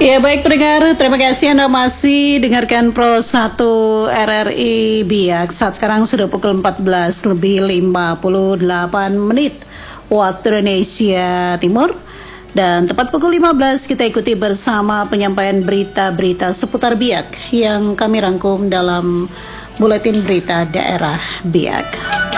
Ya baik pendengar, terima kasih Anda masih dengarkan Pro 1 RRI Biak. Saat sekarang sudah pukul 14 lebih 58 menit waktu Indonesia Timur. Dan tepat pukul 15 kita ikuti bersama penyampaian berita-berita seputar Biak yang kami rangkum dalam Buletin Berita Daerah Biak.